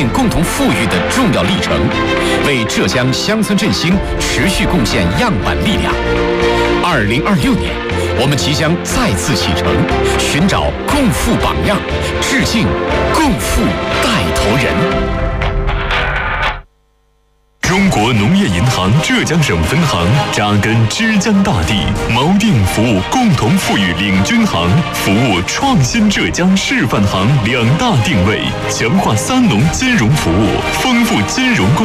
庆共同富裕的重要历程，为浙江乡村振兴持续贡献样板力量。2026年，我们即将再次启程，寻找共富榜样，致敬共富带头人。 中国农业银行浙江省分行扎根枝江大地，锚定服务共同富裕领军行、服务创新浙江示范行2大定位，强化三农金融服务，丰富金融